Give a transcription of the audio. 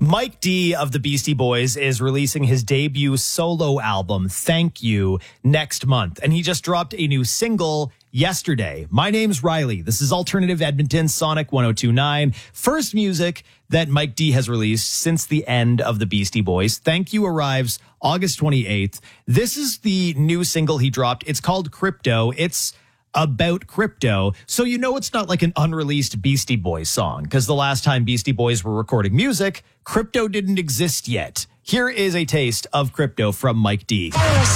Mike D of the Beastie Boys is releasing his debut solo album, Thank You, next month. And he just dropped a new single yesterday. My name's Riley. This is Alternative Edmonton, Sonic 102.9. First music that Mike D has released since the end of the Beastie Boys. Thank You arrives August 28th. This is the new single he dropped. It's called Crypto. It's about crypto. So you know it's not like an unreleased Beastie Boys song, because the last time Beastie Boys were recording music, crypto didn't exist yet. Here is a taste of Crypto from Mike D.